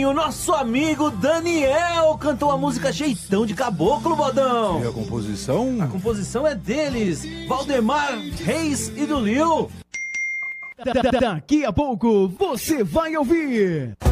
Pedrinho, nosso amigo Daniel, cantou a música Jeitão de Caboclo, Bodão. E a composição? A composição é deles, Valdemar Reis e do Lil. Daqui a pouco você vai ouvir